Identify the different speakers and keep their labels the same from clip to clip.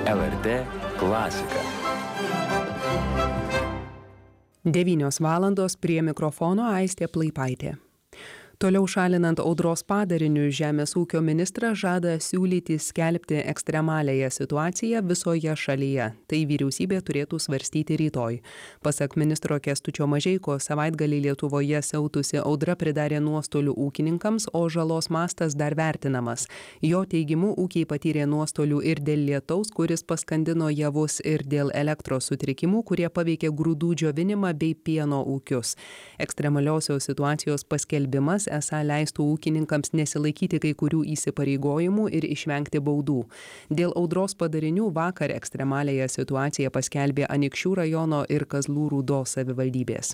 Speaker 1: LRT klasika.
Speaker 2: 9 valandos prie mikrofono Aistė Plaipaitė. Toliau šalinant audros padarinius, Žemės ūkio ministras žada siūlyti skelbti ekstremaliąją situaciją visoje šalyje. Tai vyriausybė turėtų svarstyti rytoj. Pasak ministro Kęstučio Mažeikos, savaitgalį Lietuvoje siautusi audra pridarė nuostolių ūkininkams, o žalos mastas dar vertinamas. Jo teigimu, ūkiai patyrė nuostolių ir dėl lietaus, kuris paskandino javus, ir dėl elektros sutrikimų, kurie paveikė grūdų džiovinimą bei pieno ūkius. Ekstremaliosios situacijos paskelbimas esą leistų ūkininkams nesilaikyti kai kurių įsipareigojimų ir išvengti baudų. Dėl audros padarinių vakar ekstremaliąją situaciją paskelbė Anykščių rajono ir Kazlų Rūdos savivaldybės.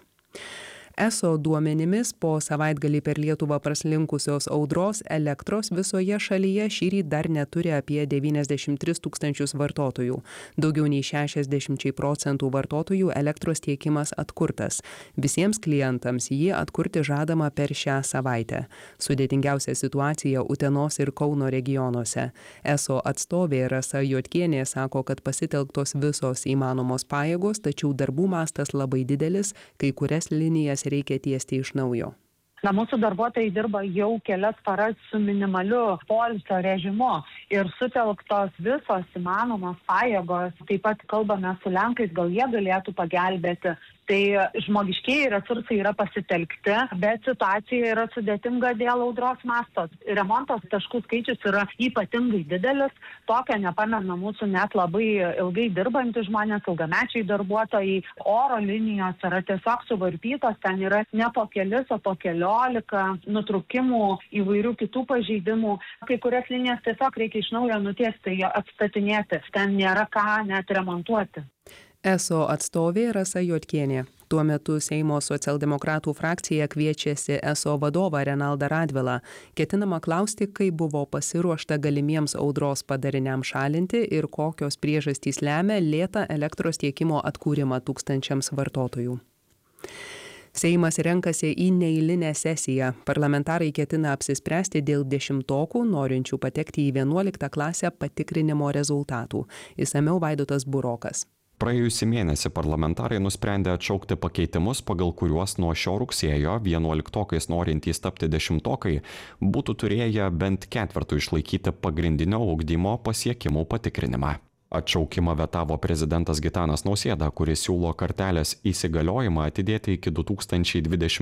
Speaker 2: ESO duomenimis po savaitgalį per Lietuvą praslinkusios audros elektros visoje šalyje šįryt dar neturi apie 93 tūkstančius vartotojų. Daugiau nei 60% vartotojų elektros tiekimas atkurtas. Visiems klientams jį atkurti žadama per šią savaitę. Sudėtingiausia situacija Utenos ir Kauno regionuose. ESO atstovė Rasa Juodkienė sako, kad pasitelktos visos įmanomos pajėgos, tačiau darbų mastas labai didelis, kai kurias linijas reikia tiesti iš naujo.
Speaker 3: Mūsų darbuotojai dirba jau kelias paras su minimaliu poilsio režimu ir sutelktos visos įmanomos pajėgos. Taip pat kalbame su lenkais, gal jie galėtų pagelbėti. Tai žmogiškieji resursai yra pasitelkti, bet situacija yra sudėtinga dėl audros masto. Remontos taškų skaičius yra ypatingai didelis, tokio nepamena mūsų net labai ilgai dirbantys žmonės, ilgamečiai darbuotojai. Oro linijos yra tiesiog suvarpytos, ten yra ne po kelis, o po 14 nutrūkimų, įvairių kitų pažeidimų. Kai kurias linijas tiesiog reikia iš naujo nutiesti, atstatinėti, ten nėra ką net remontuoti.
Speaker 2: ESO atstovė Rasa Juodkienė. Tuo metu Seimo socialdemokratų frakcija kviečiasi ESO vadovą Renaldą Radvilą. Ketinama klausti, kaip buvo pasiruošta galimiems audros padariniams šalinti ir kokios priežastys lemia lėtą elektros tiekimo atkūrimą tūkstančiams vartotojų. Seimas renkasi į neeilinę sesiją. Parlamentarai ketina apsispręsti dėl 10-okų, norinčių patekti į 11 klasę patikrinimo rezultatų. Išsamiau Vaidotas Burokas.
Speaker 4: Praėjusį mėnesį parlamentarai nusprendė atšaukti pakeitimus, pagal kuriuos nuo šio rugsėjo 11-okais norintys tapti 10-okai būtų turėję bent ketvirtų išlaikyti pagrindinio ugdymo pasiekimų patikrinimą. Atšaukimą vetavo prezidentas Gitanas Nausėda, kuris siūlo kartelės įsigaliojimą atidėti iki 2020